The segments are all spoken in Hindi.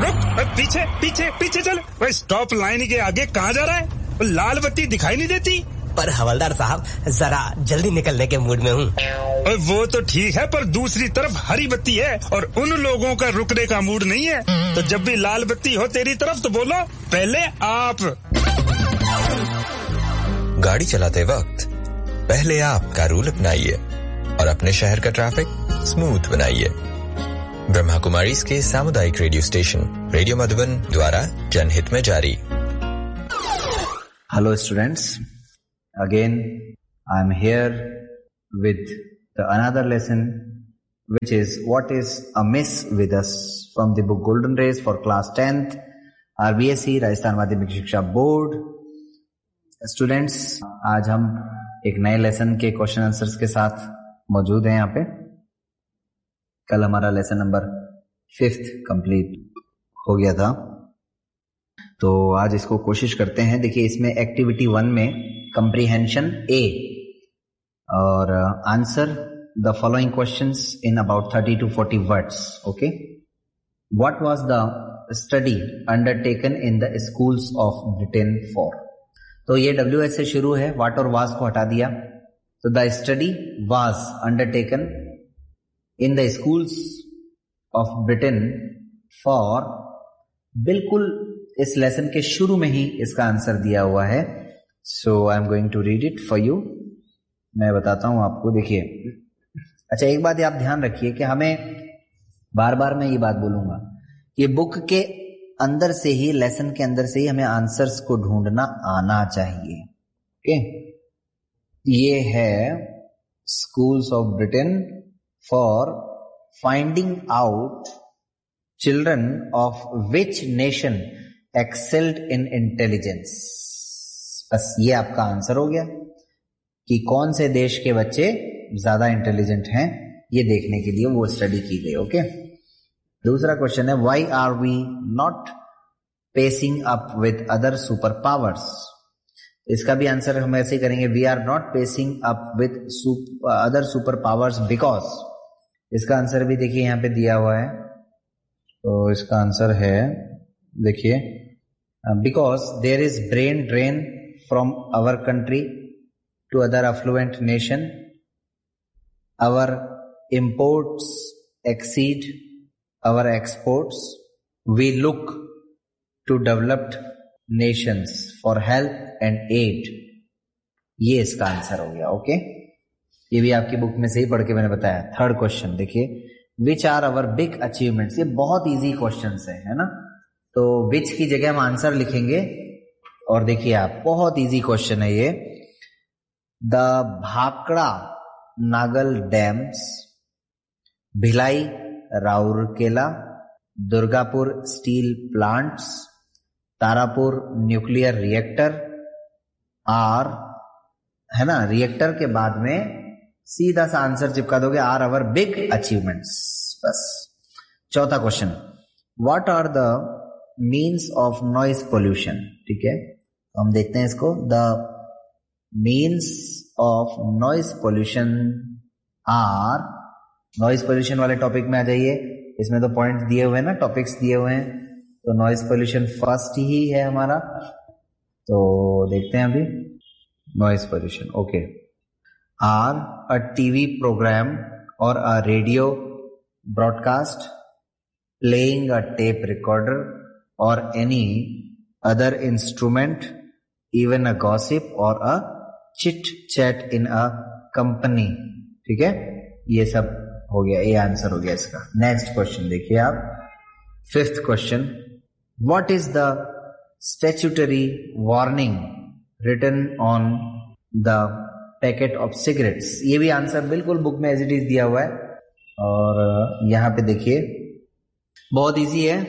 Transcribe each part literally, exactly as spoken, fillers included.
रुक, पीछे पीछे पीछे चल। स्टॉप लाइन के आगे कहाँ जा रहा है? लाल बत्ती दिखाई नहीं देती? पर हवलदार साहब, जरा जल्दी निकलने के मूड में हूँ। वो तो ठीक है, पर दूसरी तरफ हरी बत्ती है और उन लोगों का रुकने का मूड नहीं है। तो जब भी लाल बत्ती हो तेरी तरफ तो बोलो पहले आप। गाड़ी चलाते वक्त पहले आप का रूल अपनाइए और अपने शहर का ट्रैफिक स्मूथ बनाइए। ब्रह्मा कुमारी के सामुदायिक रेडियो स्टेशन रेडियो मधुबन द्वारा जनहित में जारी। Hello students, again I am here with the another lesson which is what is amiss with us from the book Golden Rays for class tenth R B S C Rajasthan माध्यमिक शिक्षा बोर्ड। स्टूडेंट्स, आज हम एक नए लेसन के क्वेश्चन आंसर्स के साथ मौजूद हैं यहाँ पे। कल हमारा लेसन नंबर फिफ्थ कंप्लीट हो गया था, तो आज इसको कोशिश करते हैं। देखिए, इसमें एक्टिविटी वन में कंप्रीहेंशन ए और answer the following questions in about thirty two forty words. Okay, what was the study undertaken in the schools of Britain for. तो ये डब्ल्यू एस से शुरू है, व्हाट और वाज को हटा दिया, तो the study was undertaken in the schools of Britain for, बिल्कुल इस लेसन के शुरू में ही इसका आंसर दिया हुआ है। सो I am going to read it for you. मैं बताता हूं आपको। देखिए, अच्छा एक बात आप ध्यान रखिए कि हमें बार बार मैं ये बात बोलूंगा कि बुक के अंदर से ही, लेसन के अंदर से ही हमें आंसर्स को ढूंढना आना चाहिए। ओके, ये है schools of Britain for finding out children of which nation excelled in intelligence. बस ये आपका आंसर हो गया कि कौन से देश के बच्चे ज्यादा इंटेलिजेंट हैं, ये देखने के लिए वो स्टडी की गई। ओके, दूसरा क्वेश्चन है why are we not pacing up with other super powers. इसका भी आंसर हम ऐसे ही करेंगे, we are not pacing up with other super powers because. इसका आंसर भी देखिए यहाँ पे दिया हुआ है, तो इसका आंसर है, देखिए, because there is brain drain from our country to other affluent nation, our imports exceed our exports, we look to developed Nations for help and add. ये इसका आंसर हो गया। ओके, ये भी आपकी बुक में से ही पढ़ के मैंने बताया। थर्ड क्वेश्चन देखिए, which are our big achievements. ये बहुत इजी क्वेश्चन है, है ना। तो विच की जगह हम आंसर लिखेंगे, और देखिए आप, बहुत इजी क्वेश्चन है ये। The Bhakra Nagal dams, Bhilai Rourkela, Durgapur steel plants, Tarapur nuclear reactor are, है ना, रिएक्टर के बाद में सीधा सा आंसर चिपका दोगे, आर अवर बिग अचीवमेंट्स। बस। चौथा question, what are the means of noise pollution. ठीक है, तो हम देखते हैं इसको। The means of noise pollution are, noise pollution वाले टॉपिक में आ जाइए। इसमें तो पॉइंट्स दिए हुए हैं ना, टॉपिक्स दिए हुए हैं, तो नॉइज पोल्यूशन फर्स्ट ही है हमारा। तो देखते हैं अभी noise pollution. Okay, are a TV programme और a radio broadcast, playing a tape recorder और एनी अदर इंस्ट्रूमेंट, इवन अ गॉसिप और अ chit chat in a company. ठीक है, ये सब हो गया, ये आंसर हो गया इसका। नेक्स्ट क्वेश्चन देखिए आप, fifth question, what is the statutory warning written on the packet of cigarettes. ये भी आंसर बिल्कुल बुक में एज इट इज दिया हुआ है, और यहां पे देखिए बहुत इजी है।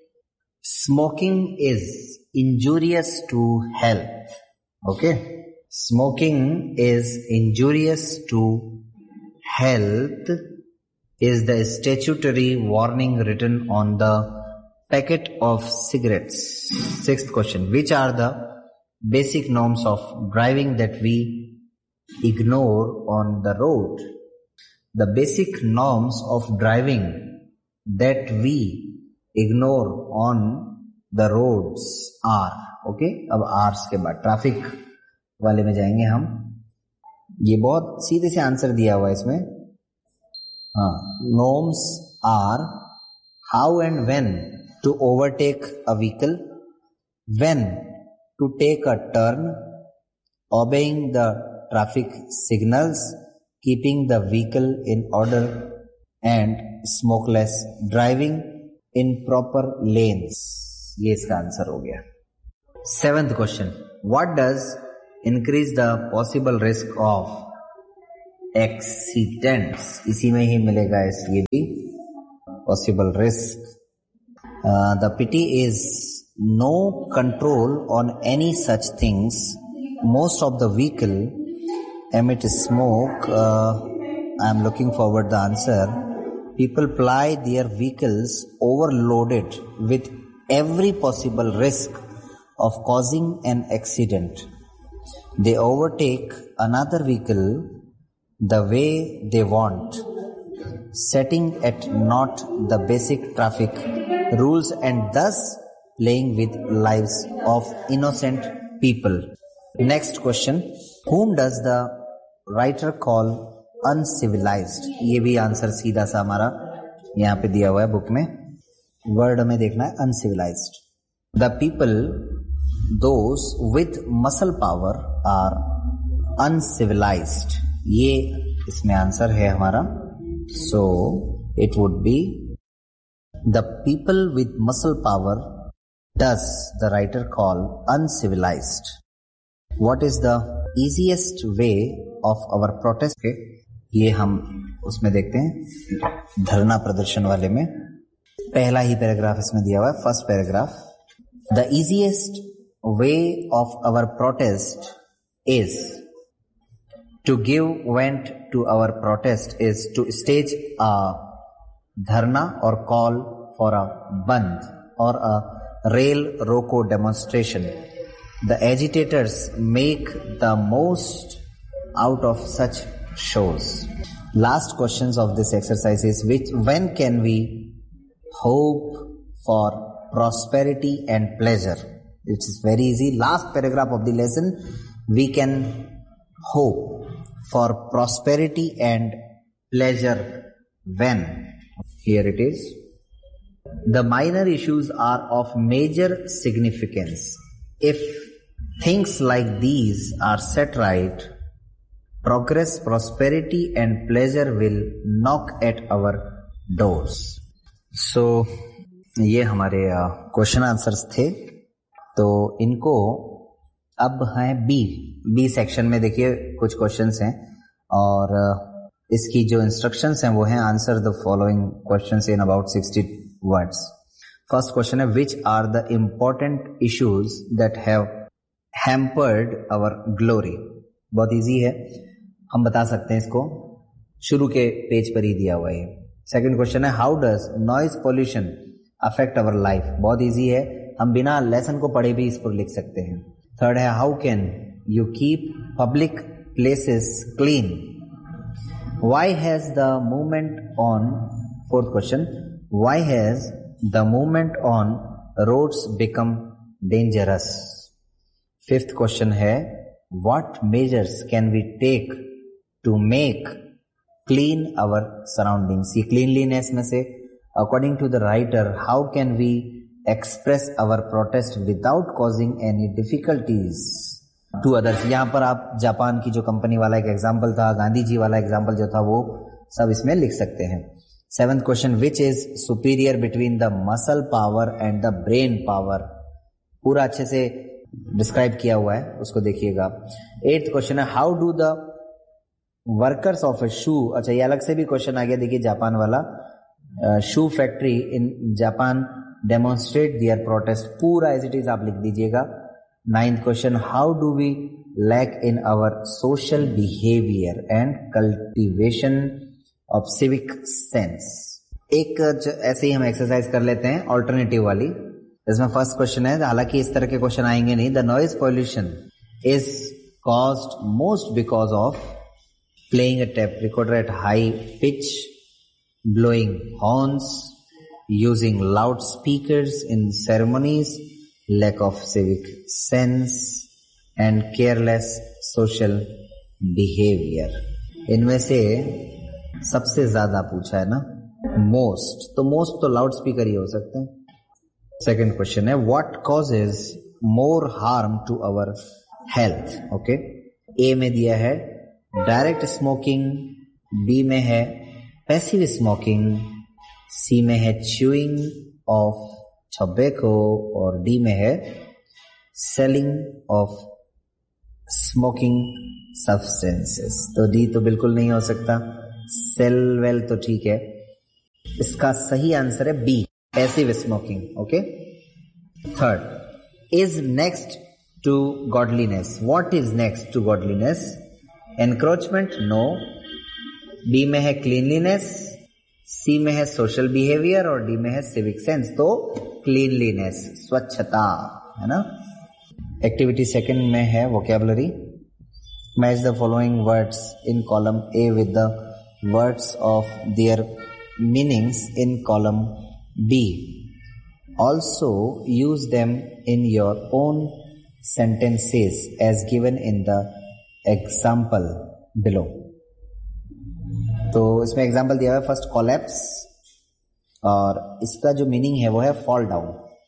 Smoking is injurious to health. Okay, smoking is injurious to health is the statutory warning written on the packet of cigarettes. Sixth question, which are the basic norms of driving that we ignore on the road? The basic norms of driving that we ignore on the roads are. Okay, अब आर्स के बाद ट्रैफिक वाले में जाएंगे हम. ये बहुत सीधे से आंसर दिया हुआ है इसमें. हाँ, norms are how and when to overtake a vehicle, when to take a turn, obeying the traffic signals, keeping the vehicle in order, and smokeless driving in proper lanes. ये इसका आंसर हो गया. Seventh question. What does increase the possible risk of accidents? इसी में ही मिलेगा इस ये भी possible risk. Uh, the pity is no control on any such things. Most of the vehicle emit smoke. Uh, I am looking forward the answer. People ply their vehicles overloaded with every possible risk of causing an accident. They overtake another vehicle the way they want, setting at naught the basic traffic rules and thus playing with lives of innocent people. Next question. Whom does the writer call uncivilized? ये भी आंसर सीधा सा हमारा यहाँ पे दिया हुआ है बुक में. वर्ड हमें देखना है uncivilized. The people, those with muscle power are uncivilized. ये इसमें आंसर है हमारा. So it would be the people with muscle power does the writer call uncivilized. What is the easiest way of our protest? Okay, ये हम उसमें देखते हैं धरना प्रदर्शन वाले में. पहला ही पैराग्राफ इसमें दिया हुआ है, first paragraph. The easiest way of our protest is to give vent to our protest is to stage a dharna or call for a bandh or a rail roko demonstration. The agitators make the most out of such shows. Last questions of this exercise is which when can we hope for prosperity and pleasure? It is very easy. Last paragraph of the lesson, we can hope for prosperity and pleasure when. Here it is. The minor issues are of major significance. If things like these are set right, progress, prosperity and pleasure will knock at our doors. So ये हमारे क्वेश्चन आंसर्स थे. तो इनको अब हैं बी बी सेक्शन में. देखिए कुछ क्वेश्चंस हैं और इसकी जो इंस्ट्रक्शंस हैं वो हैं answer the following questions in about sixty words. First question है which are the important issues that have hampered our glory. बहुत इजी है, हम बता सकते हैं इसको, शुरू के पेज पर ही दिया हुआ है. सेकंड क्वेश्चन है how does noise pollution affect our life. बहुत इजी है, हम बिना लेसन को पढ़े भी इस पर लिख सकते हैं. थर्ड है how can you keep public places clean. Why has the movement on. Fourth question why has the movement on roads become dangerous. Fifth question है what measures can we take to make clean our surroundings. ये क्लीनलीनेस में से according to the writer how can we express our protest without causing any difficulties to others. यहाँ पर आप जापान की जो कंपनी वाला एक एग्जाम्पल था, गांधी जी वाला एग्जाम्पल जो था, वो सब इसमें लिख सकते हैं. Seventh question which is superior between the muscle power and the brain power. पूरा अच्छे से डिस्क्राइब किया हुआ है, उसको देखिएगा. एट्थ क्वेश्चन है how do the workers of ए शू. अच्छा, ये अलग से भी क्वेश्चन आ गया. देखिए जापान वाला, शू factory in Japan demonstrate their protest. पूरा एज इट इज आप लिख दीजिएगा. Ninth question how do we lack in our social behaviour and cultivation of civic sense. एक ऐसे ही हम एक्सरसाइज कर लेते हैं ऑल्टरनेटिव वाली. इसमें फर्स्ट क्वेश्चन है, हालांकि इस तरह के क्वेश्चन आएंगे नहीं. The noise pollution is caused most because of playing a tape recorder at high pitch, blowing horns, using loudspeakers in ceremonies, lack of civic sense and careless social behavior. इनमें से सबसे ज्यादा पूछा है ना मोस्ट, तो मोस्ट तो लाउड स्पीकर ही हो सकते हैं. सेकेंड क्वेश्चन है what causes more harm to our health. Okay, ए में दिया है डायरेक्ट स्मोकिंग, बी में है पैसिव स्मोकिंग, सी में है च्यूइंग ऑफ टोबैको और डी में है सेलिंग ऑफ स्मोकिंग सब्सटेंसेस. तो डी तो बिल्कुल नहीं हो सकता, सेल वेल तो ठीक है. इसका सही आंसर है B, passive smoking. Okay. Third, is next to godliness. What is next to godliness? Encroachment, no. B में है क्लीनलीनेस, सी में है सोशल बिहेवियर और डी में है सिविक सेंस. तो क्लीनलीनेस, स्वच्छता, है ना. एक्टिविटी सेकंड में है vocabulary. Match the following words in column A with the words of their meanings in column B. Also use them in your own sentences as given in the example below. तो इसमें एग्जाम्पल दिया हुआ है फर्स्ट कोलैप्स, और इसका जो मीनिंग है वो है फॉल डाउन,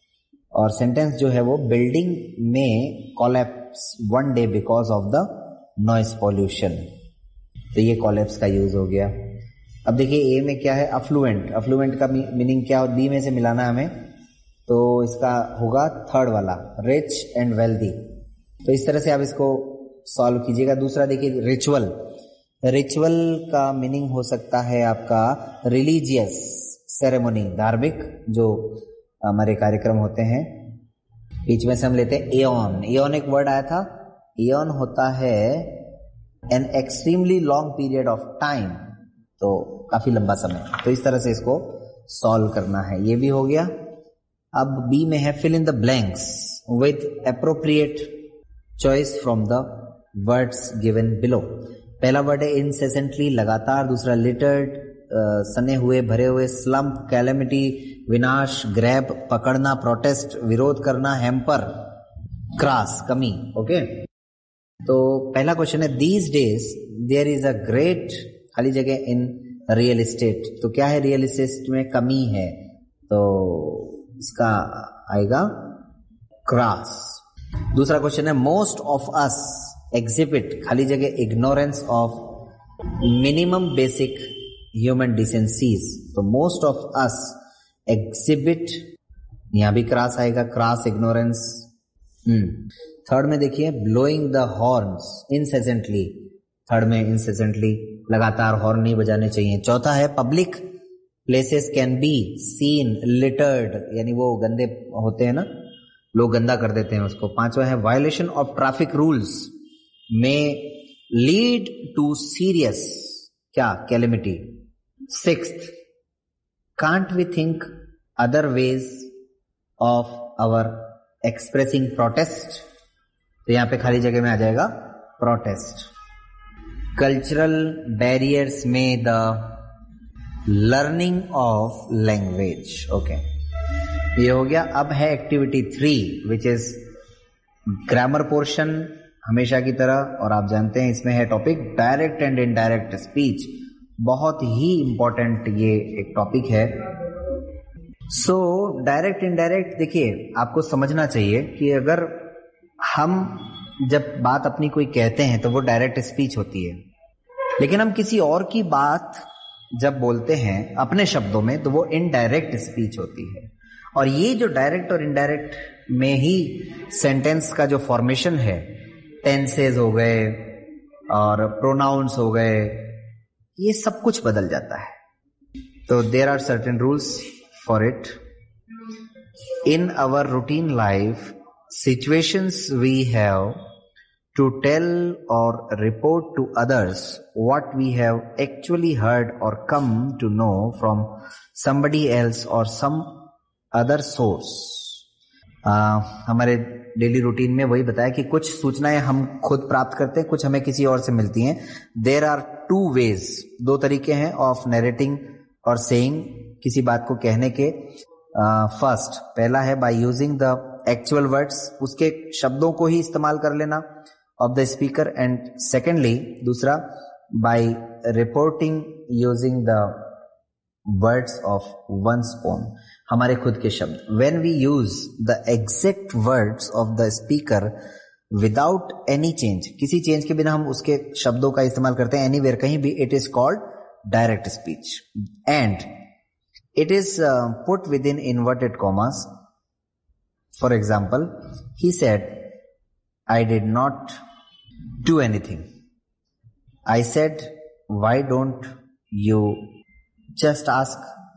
और सेंटेंस जो है वो बिल्डिंग में collapse one day because of the noise pollution. तो ये कोलैप्स का यूज हो गया. अब देखिए ए में क्या है, अफ्लुएंट. अफ्लुएंट का मीनिंग क्या हो, बी में से मिलाना हमें, तो इसका होगा थर्ड वाला, रिच एंड वेल्दी. तो इस तरह से आप इसको सॉल्व कीजिएगा. दूसरा देखिए रिचुअल. रिचुअल का मीनिंग हो सकता है आपका रिलीजियस सेरेमनी, धार्मिक जो हमारे कार्यक्रम होते हैं. बीच में से हम लेते हैं एओन. एओन एक वर्ड आया था. एओन होता है an extremely long period of time, तो काफी लंबा समय. तो इस तरह से इसको सॉल्व करना है. ये भी हो गया. अब बी में है fill in the blanks with appropriate choice from the words given below. पहला वर्ड है इंसेसेंटली, लगातार. दूसरा लिटर्ड, सने हुए, भरे हुए. स्लम्प, कैलेमिटी, विनाश. ग्रैब, पकड़ना. प्रोटेस्ट, विरोध करना. हैम्पर, क्रास, कमी. ओके. तो पहला क्वेश्चन है these days there is a great, खाली जगह, इन रियल एस्टेट. तो क्या है, रियल एस्टेट में कमी है, तो इसका आएगा क्रास. दूसरा क्वेश्चन है मोस्ट ऑफ अस एग्जिबिट, खाली जगह, ignorance of minimum basic human डिसेंसीज. तो मोस्ट ऑफ अस एग्जिबिट, यहां भी क्रास आएगा, क्रास, इग्नोरेंस. हम्म थर्ड में देखिए blowing the horns incessantly. Third में इंसेसेंटली, लगातार हॉर्न नहीं बजाने चाहिए. चौथा है public places can be seen littered, यानी वो गंदे होते हैं ना, लोग गंदा कर देते हैं उसको. पांचवा है वायलेशन ऑफ ट्रैफिक रूल्स में लीड टू सीरियस, क्या, calamity. Sixth, can't we think other ways of our expressing protest. तो यहां पे खाली जगह में आ जाएगा प्रोटेस्ट. कल्चरल बैरियर्स में the learning of language. Okay, ये हो गया. अब है activity three which is grammar portion, हमेशा की तरह. और आप जानते हैं इसमें है topic direct and indirect speech. बहुत ही इंपॉर्टेंट ये एक टॉपिक है. सो डायरेक्ट इनडायरेक्ट, देखिए आपको समझना चाहिए कि अगर हम जब बात अपनी कोई कहते हैं तो वो डायरेक्ट स्पीच होती है, लेकिन हम किसी और की बात जब बोलते हैं अपने शब्दों में तो वो इनडायरेक्ट स्पीच होती है. और ये जो डायरेक्ट और इनडायरेक्ट में ही सेंटेंस का जो फॉर्मेशन है, टेंसेज हो गए और प्रोनाउंस हो गए, ये सब कुछ बदल जाता है. तो there are certain rules for it. In our routine life situations we have to tell or report to others what we have actually heard or come to know from somebody else or some other source. uh, हमारे डेली रूटीन में वही बताया कि कुछ सूचनाएं हम खुद प्राप्त करते हैं, कुछ हमें किसी और से मिलती हैं. देयर आर टू वेज, दो तरीके हैं ऑफ नरेटिंग और सेइंग किसी बात को कहने के फर्स्ट uh, पहला है by using the actual words, उसके शब्दों को ही इस्तेमाल कर लेना of the speaker, and secondly दूसरा bye reporting using the words of one's own, हमारे खुद के शब्द. When we use the exact words of the speaker without any change, किसी चेंज के बिना हम उसके शब्दों का इस्तेमाल करते हैं एनीवेयर कहीं भी, it is called direct speech and it is put with in inverted commas. For example, he said I did not do anything. I said, why don't you just ask?